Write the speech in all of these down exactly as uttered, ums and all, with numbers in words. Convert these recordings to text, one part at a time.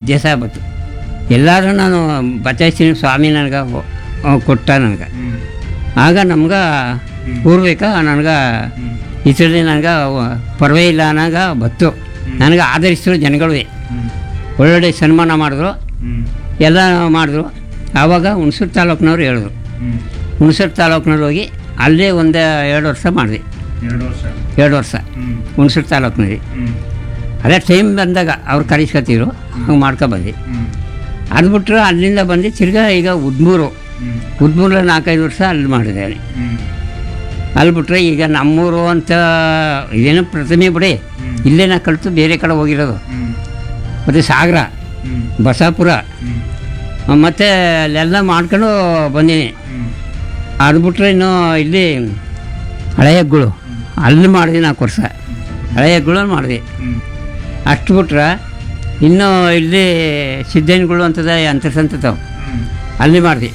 ಉದ್ದೇಶ ಬಂತು. ಎಲ್ಲಾದರೂ ನಾನು ಬಚಾಯಿಸ್ತೀನಿ ಸ್ವಾಮಿ ನನಗೆ ಕೊಟ್ಟ ನನಗೆ. ಆಗ ನಮ್ಗೆ ಪೂರ್ವಿಕ ನನಗೆ ಇದರಲ್ಲಿ ನನಗೆ ಪರ್ವೇ ಇಲ್ಲ ಅನ್ನೋಗ ಬತ್ತು. ನನಗೆ ಆಧರಿಸಿದ್ರು ಜನಗಳೇ, ಒಳ್ಳೊಳ್ಳೆ ಸನ್ಮಾನ ಮಾಡಿದ್ರು, ಎಲ್ಲ ಮಾಡಿದ್ರು. ಆವಾಗ ಹುಣಸೂರು ತಾಲೂಕಿನವ್ರು ಹೇಳಿದ್ರು. ಹುಣಸೂರು ತಾಲೂಕಿನಲ್ಲಿ ಹೋಗಿ ಅಲ್ಲೇ ಒಂದು ಎರಡು ವರ್ಷ ಮಾಡಿದೆ. ಎರಡು ವರ್ಷ ಹುಣಸೂರು ತಾಲೂಕಿನಲ್ಲಿ. ಅದೇ ಟೈಮ್ ಬಂದಾಗ ಅವ್ರು ಕರೆಸ್ಕೊತಿದ್ರು, ಹಂಗೆ ಮಾಡ್ಕೊಬಂದು. ಅದು ಬಿಟ್ಟರೆ ಅಲ್ಲಿಂದ ಬಂದು ತಿರ್ಗಾ ಈಗ ಉದ್ಮೂರು ಉದ್ಮೂರಲ್ಲಿ ನಾಲ್ಕೈದು ವರ್ಷ ಅಲ್ಲಿ ಮಾಡಿದ್ದೇನೆ. ಅಲ್ಲಿ ಬಿಟ್ರೆ ಈಗ ನಮ್ಮೂರು ಅಂತ ಇದೇನು ಪ್ರಥಮೆ ಬಿಡಿ, ಇಲ್ಲೇ ನಾ ಕಲಿತು ಬೇರೆ ಕಡೆ ಹೋಗಿರೋದು. ಮತ್ತು ಸಾಗರ, ಬಸಾಪುರ, ಮತ್ತು ಅಲ್ಲೆಲ್ಲ ಮಾಡ್ಕೊಂಡು ಬಂದೀನಿ. ಅದು ಬಿಟ್ರೆ ಇನ್ನು ಇಲ್ಲಿ ಹಳೆಯಗ್ಗಳು ಅಲ್ಲಿ ಮಾಡಿದೆ ನಾಲ್ಕು ವರ್ಷ, ಹಳೆಯಗ್ಗಳು ಮಾಡಿದೆ. ಅಷ್ಟು ಬಿಟ್ರೆ ಇನ್ನು ಇಲ್ಲಿ ಸಿದ್ದೇನಗಳು ಅಂತದ ಅಂತರ್ಸಂತವು ಅಲ್ಲಿ ಮಾಡಿದೆ.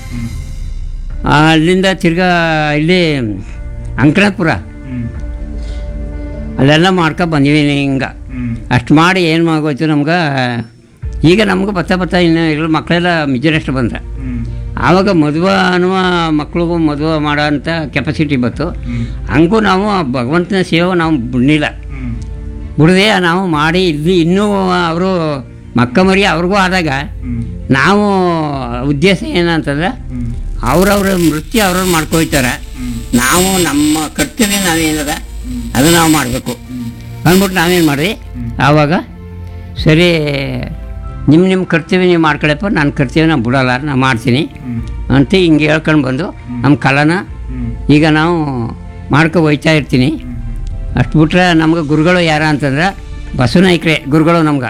ಅಲ್ಲಿಂದ ತಿರ್ಗಾ ಇಲ್ಲಿ ಅಂಕನಾಥಪುರ ಅಲ್ಲೆಲ್ಲ ಮಾಡ್ಕೊ ಬಂದಿದ್ದೀನಿ. ಹಿಂಗೆ ಅಷ್ಟು ಮಾಡಿ ಏನು ಆಗೋಯ್ತು ನಮ್ಗೆ. ಈಗ ನಮ್ಗೆ ಬತ್ತ ಬತ್ತ ಇನ್ನು ಇರೋ ಮಕ್ಕಳೆಲ್ಲ ಮಿಜರಷ್ಟು ಬಂದ್ರೆ ಆವಾಗ ಮದುವೆ ಅನ್ನುವ ಮಕ್ಳಿಗೂ ಮದುವೆ ಮಾಡೋ ಅಂಥ ಕೆಪಾಸಿಟಿ ಬಂತು. ಹಂಗೂ ನಾವು ಭಗವಂತನ ಸೇವೆ ನಾವು ಬಿಡಲಿಲ್ಲ, ಬಿಡದೆ ನಾವು ಮಾಡಿ ಇಲ್ಲಿ ಇನ್ನೂ ಅವರು ಮಕ್ಕ ಮರಿ ಅವ್ರಿಗೂ ಆದಾಗ ನಾವು ಉದ್ದೇಶ ಏನಂತಂದ್ರೆ ಅವ್ರವ್ರ ವೃತ್ತಿ ಅವ್ರವ್ರು ಮಾಡ್ಕೊಯ್ತಾರೆ, ನಾವು ನಮ್ಮ ಕರ್ತವ್ಯ ನಾವೇನದ ಅದು ನಾವು ಮಾಡಬೇಕು ಅಂದ್ಬಿಟ್ಟು ನಾವೇನು ಮಾಡಿದ್ವಿ. ಆವಾಗ ಸರಿ ನಿಮ್ಮ ನಿಮ್ಮ ಕರ್ತವ್ಯ ನೀವು ಮಾಡ್ಕೊಳಪ್ಪ, ನನ್ನ ಕರ್ತವ್ಯ ನಾನು ಬಿಡೋಲ್ಲ, ನಾನು ಮಾಡ್ತೀನಿ ಅಂತ ಹಿಂಗೆ ಹೇಳ್ಕೊಂಡು ಬಂದು ನಮ್ಮ ಕಲಾನ ಈಗ ನಾವು ಮಾಡ್ಕೊ ಹೋಯ್ತಾ ಇರ್ತೀನಿ. ಅಷ್ಟು ಬಿಟ್ರೆ ನಮ್ಗೆ ಗುರುಗಳು ಯಾರ ಅಂತಂದ್ರೆ ಬಸವನಾಯ್ಕರೇ ಗುರುಗಳು. ನಮ್ಗೆ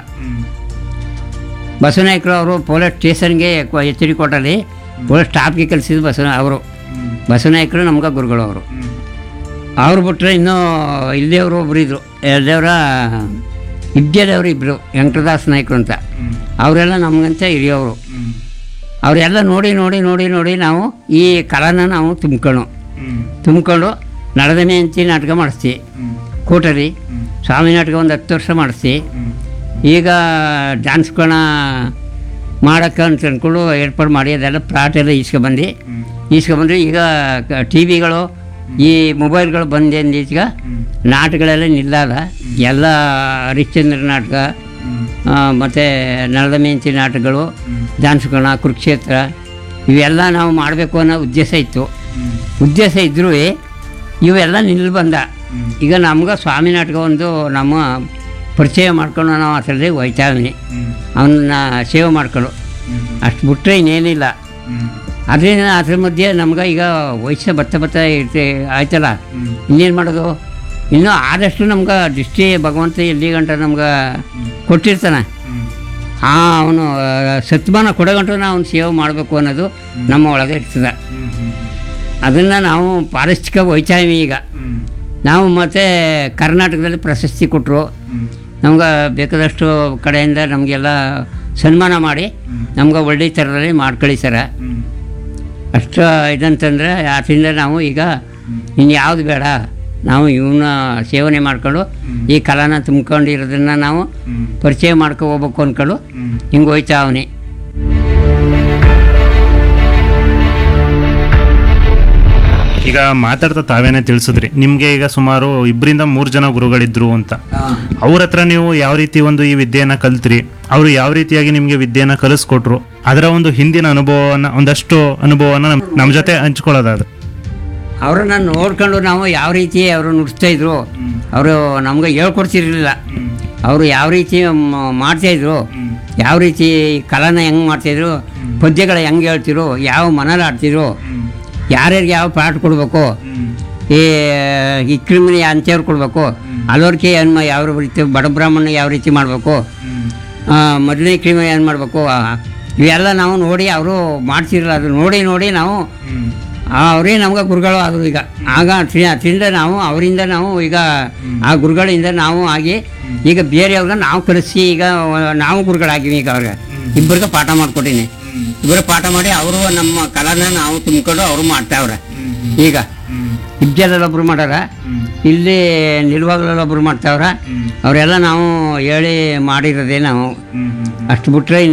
ಬಸವನಾಯ್ಕರು ಅವರು ಪೊಲೀಸ್ ಸ್ಟೇಷನ್ಗೆ ಎಚ್ ಡಿ ಕೋಟಲ್ಲಿ ಪೊಲೀಸ್ ಸ್ಟಾಫ್ಗೆ ಕಲಿಸಿದ್ರು ಬಸವ ಅವರು. ಬಸವನಾಯ್ಕರು ನಮ್ಗೆ ಗುರುಗಳು ಅವರು. ಅವ್ರು ಬಿಟ್ಟರೆ ಇನ್ನೂ ಇಲ್ದೇವರು ಒಬ್ರು ಇದ್ದರು, ದೇವರ ಇಬ್ಜದೇವರು ಇಬ್ಬರು, ವೆಂಕಟದಾಸ್ ನಾಯ್ಕರು ಅಂತ. ಅವರೆಲ್ಲ ನಮಗಂತ ಹಿರಿಯವರು. ಅವರೆಲ್ಲ ನೋಡಿ ನೋಡಿ ನೋಡಿ ನೋಡಿ ನಾವು ಈ ಕಲಾನ ನಾವು ತುಂಬ್ಕೊಂಡು ತುಂಬ್ಕೊಂಡು ನಡೆದಮೆ ಅಂತಿ ನಾಟಕ ಮಾಡಿಸ್ತೀವಿ ಕೋಟಲ್ಲಿ. ಸ್ವಾಮಿ ನಾಟಕ ಒಂದು ಹತ್ತು ವರ್ಷ ಮಾಡಿಸ್ತೀವಿ. ಈಗ ಡ್ಯಾನ್ಸ್ಗಳನ್ನ ಮಾಡೋಕ್ಕೆ ಅಂತ ಅಂದ್ಕೊಂಡು ಏರ್ಪಾಡು ಮಾಡಿ ಅದೆಲ್ಲ ಪ್ಲಾಟ್ ಎಲ್ಲ ಈಸ್ಕೊಬಂದು ಈಸ್ಕೊಬಂದು ಈಗ ಟಿ ವಿಗಳು ಈ ಮೊಬೈಲ್ಗಳು ಬಂದಿಂದ ಈಗ ನಾಟಕಗಳೆಲ್ಲ ನಿಲ್ಲದ. ಎಲ್ಲ ಹರಿಶ್ಚಂದ್ರ ನಾಟಕ ಮತ್ತು ನಳದ ಮೆಂಚಿ ನಾಟಕಗಳು, ಡ್ಯಾನ್ಸ್ಗಳನ್ನ, ಕುರುಕ್ಷೇತ್ರ ಇವೆಲ್ಲ ನಾವು ಮಾಡಬೇಕು ಅನ್ನೋ ಉದ್ದೇಶ ಇತ್ತು. ಉದ್ದೇಶ ಇದ್ರೂ ಇವೆಲ್ಲ ನಿಲ್ ಬಂದ. ಈಗ ನಮ್ಗೆ ಸ್ವಾಮಿ ನಾಟಕ ಒಂದು ನಮ್ಮ ಪರಿಚಯ ಮಾಡ್ಕೊಂಡು ನಾವು ಅದರಲ್ಲಿ ಹೋಯ್ತಾ ಇದ್ದೀನಿ, ಅವನ್ನ ಸೇವೆ ಮಾಡ್ಕೊಂಡು. ಅಷ್ಟು ಬಿಟ್ಟರೆ ಇನ್ನೇನಿಲ್ಲ. ಅದರಿಂದ ಅದ್ರ ಮಧ್ಯೆ ನಮ್ಗೆ ಈಗ ವಯಸ್ಸು ಬತ್ತ ಬತ್ತ ಇರ್ತಿ ಆಯ್ತಲ್ಲ, ಇನ್ನೇನು ಮಾಡೋದು. ಇನ್ನೂ ಆದಷ್ಟು ನಮ್ಗೆ ದೃಷ್ಟಿ ಭಗವಂತ ಎಲ್ಲಿ ಗಂಟ ನಮ್ಗೆ ಕೊಟ್ಟಿರ್ತಾನೆ. ಆ ಅವನು ಸತ್ಮಾನ ಕೊಡಗಂಟು ನಾವು ಅವ್ನು ಸೇವೆ ಮಾಡಬೇಕು ಅನ್ನೋದು ನಮ್ಮ ಒಳಗೆ ಇರ್ತದೆ. ಅದನ್ನು ನಾವು ಪಾರಿಸ್ತಿಕ ಹೋಯ್ತಾಯಿವಿ. ಈಗ ನಾವು ಮತ್ತು ಕರ್ನಾಟಕದಲ್ಲಿ ಪ್ರಶಸ್ತಿ ಕೊಟ್ಟರು, ನಮ್ಗೆ ಬೇಕಾದಷ್ಟು ಕಡೆಯಿಂದ ನಮಗೆಲ್ಲ ಸನ್ಮಾನ ಮಾಡಿ ನಮ್ಗೆ ಒಳ್ಳೆ ಥರದಲ್ಲಿ ಮಾಡ್ಕಳಿಸ್ಯಾರ. ಅಷ್ಟು ಇದಂತಂದರೆ ಅದರಿಂದ ನಾವು ಈಗ ಇನ್ಯಾವುದು ಬೇಡ, ನಾವು ಇವನ್ನ ಸೇವನೆ ಮಾಡ್ಕೊಂಡು ಈ ಕಲಾನ ತುಂಬ್ಕೊಂಡಿರೋದನ್ನು ನಾವು ಪರಿಚಯ ಮಾಡ್ಕೊ ಹೋಗ್ಬೇಕು ಅಂದ್ಕೊಂಡು ಹಿಂಗೆ ಹೋಯ್ತಾ ಅವನಿ. ಈಗ ಮಾತಾಡ್ತಾ ತಾವೇನೇ ತಿಳಿಸಿದ್ರಿ, ನಿಮಗೆ ಈಗ ಸುಮಾರು ಇಬ್ಬರಿಂದ ಮೂರು ಜನ ಗುರುಗಳಿದ್ರು ಅಂತ. ಅವ್ರ ಹತ್ರ ನೀವು ಯಾವ ರೀತಿ ಒಂದು ಈ ವಿದ್ಯೆಯನ್ನು ಕಲ್ತ್ರಿ, ಅವರು ಯಾವ ರೀತಿಯಾಗಿ ನಿಮಗೆ ವಿದ್ಯೆಯನ್ನು ಕಲಿಸ್ಕೊಟ್ರು, ಅದರ ಒಂದು ಹಿಂದಿನ ಅನುಭವವನ್ನು ಒಂದಷ್ಟು ಅನುಭವನ ನಮ್ಮ ನಮ್ಮ ಜೊತೆ ಹಂಚ್ಕೊಳ್ಳೋದಾದ್ರೆ. ಅವರನ್ನು ನೋಡ್ಕೊಂಡು ನಾವು ಯಾವ ರೀತಿ ಅವರು ನುಡಿಸ್ತಾಯಿದ್ರು, ಅವರು ನಮ್ಗೆ ಹೇಳ್ಕೊಡ್ತಿರ್ಲಿಲ್ಲ. ಅವರು ಯಾವ ರೀತಿ ಮಾಡ್ತಾಯಿದ್ರು, ಯಾವ ರೀತಿ ಕಲಾನ ಹೆಂಗೆ ಮಾಡ್ತಾಯಿದ್ರು, ಪದ್ಯಗಳು ಹೆಂಗೆ ಹೇಳ್ತಿರು, ಯಾವ ಮನೇಲಿ ಆಡ್ತಿದ್ರು, ಯಾರ್ಯಾರಿಗೆ ಯಾವ ಪಾಠ ಕೊಡಬೇಕು, ಈ ಈ ಕ್ರಿಮಿನಿ ಅಂತ್ಯವ್ರು ಕೊಡಬೇಕು, ಅಲೋರ್ಕೆ ಏನು ಯಾವ ರೀತಿ, ಬಡ ಬ್ರಾಹ್ಮಣ ಯಾವ ರೀತಿ ಮಾಡಬೇಕು, ಮೊದಲನೇ ಕ್ರಿಮಿ ಏನು ಮಾಡಬೇಕು, ಇವೆಲ್ಲ ನಾವು ನೋಡಿ ಅವರು ಮಾಡ್ತಿರಲ್ಲ. ಅದು ನೋಡಿ ನೋಡಿ ನಾವು ಅವರೇ ನಮ್ಗೆ ಗುರುಗಳು ಆದರು. ಈಗ ಆಗ ಅದರಿಂದ ನಾವು ಅವರಿಂದ ನಾವು ಈಗ ಆ ಗುರುಗಳಿಂದ ನಾವು ಆಗಿ ಈಗ ಬೇರೆಯವ್ರನ್ನ ನಾವು ಕಲಿಸಿ ಈಗ ನಾವು ಗುರುಗಳಾಗಿವಿ. ಈಗ ಅವ್ರಿಗೆ ಇಬ್ಬರಿಗೆ ಪಾಠ ಮಾಡಿಕೊಟ್ಟಿನಿ. ಇಬ್ಬರು ಪಾಠ ಮಾಡಿ ಅವರು ನಮ್ಮ ಕಲಾನ ನಾವು ತುಂಬಿಕೊಂಡು ಅವರು ಮಾಡ್ತಾವ್ರೆ. ಈಗ ಇಬ್ಜಲೊಬ್ರು ಮಾಡ್ಯಾರ, ಇಲ್ಲಿ ನಿಲ್ವಾಗ್ಲೊಬ್ರು ಮಾಡ್ತಾವ್ರ. ಅವರೆಲ್ಲ ನಾವು ಹೇಳಿ ಮಾಡಿರೋದೇ ನಾವು. ಅಷ್ಟು ಬಿಟ್ಟರೆ